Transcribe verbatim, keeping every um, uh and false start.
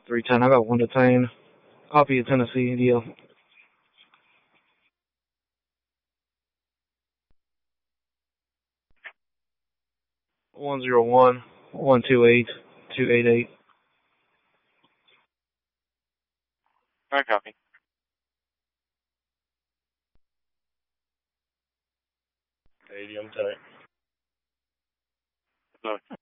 three ten, I got one detained. Copy of Tennessee, deal. one zero one, one two eight, two eight eight. I copy. Stadium tight. No.